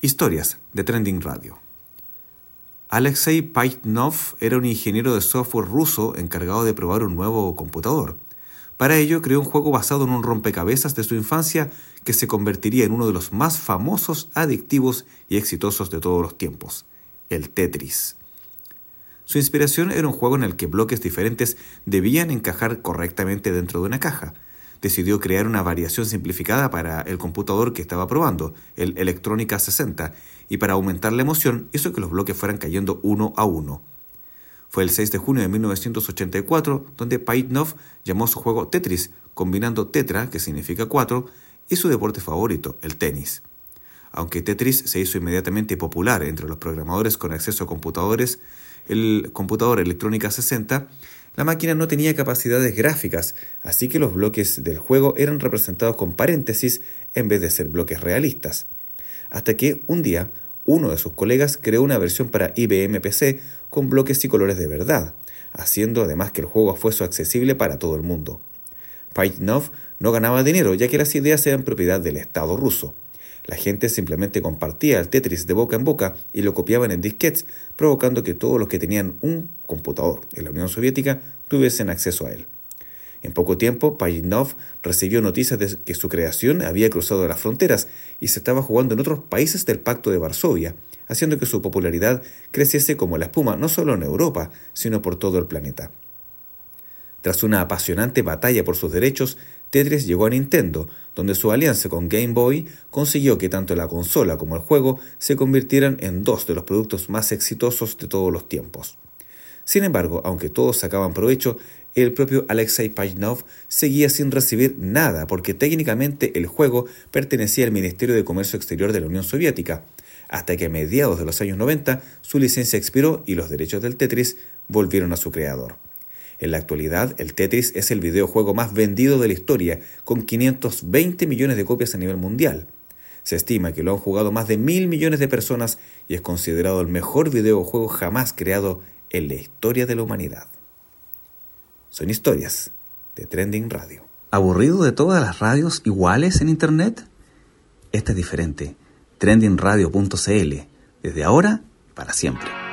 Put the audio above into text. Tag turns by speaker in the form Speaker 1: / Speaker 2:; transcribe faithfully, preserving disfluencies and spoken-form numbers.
Speaker 1: Historias de Trending Radio. Alexei Pajitnov era un ingeniero de software ruso encargado de probar un nuevo computador. Para ello creó un juego basado en un rompecabezas de su infancia que se convertiría en uno de los más famosos, adictivos y exitosos de todos los tiempos, el Tetris. Su inspiración era un juego en el que bloques diferentes debían encajar correctamente dentro de una caja. Decidió crear una variación simplificada para el computador que estaba probando, el Electrónica sesenta, y para aumentar la emoción hizo que los bloques fueran cayendo uno a uno. Fue el seis de junio de mil novecientos ochenta y cuatro donde Pajitnov llamó su juego Tetris, combinando tetra, que significa cuatro, y su deporte favorito, el tenis. Aunque Tetris se hizo inmediatamente popular entre los programadores con acceso a computadores, el computador Electrónica sesenta, la máquina no tenía capacidades gráficas, así que los bloques del juego eran representados con paréntesis en vez de ser bloques realistas. Hasta que, un día, uno de sus colegas creó una versión para I B M P C con bloques y colores de verdad, haciendo además que el juego fuese accesible para todo el mundo. Pajitnov no ganaba dinero, ya que las ideas eran propiedad del Estado ruso. La gente simplemente compartía el Tetris de boca en boca y lo copiaban en disquetes, provocando que todos los que tenían un computador en la Unión Soviética tuviesen acceso a él. En poco tiempo, Pajitnov recibió noticias de que su creación había cruzado las fronteras y se estaba jugando en otros países del Pacto de Varsovia, haciendo que su popularidad creciese como la espuma no solo en Europa, sino por todo el planeta. Tras una apasionante batalla por sus derechos, Tetris llegó a Nintendo, donde su alianza con Game Boy consiguió que tanto la consola como el juego se convirtieran en dos de los productos más exitosos de todos los tiempos. Sin embargo, aunque todos sacaban provecho, el propio Alexei Pajitnov seguía sin recibir nada porque técnicamente el juego pertenecía al Ministerio de Comercio Exterior de la Unión Soviética, hasta que a mediados de los años noventa su licencia expiró y los derechos del Tetris volvieron a su creador. En la actualidad, el Tetris es el videojuego más vendido de la historia, con quinientos veinte millones de copias a nivel mundial. Se estima que lo han jugado más de mil millones de personas y es considerado el mejor videojuego jamás creado en la historia de la humanidad. Son historias de Trending Radio.
Speaker 2: ¿Aburrido de todas las radios iguales en Internet? Esta es diferente. trending radio punto c l. Desde ahora, para siempre.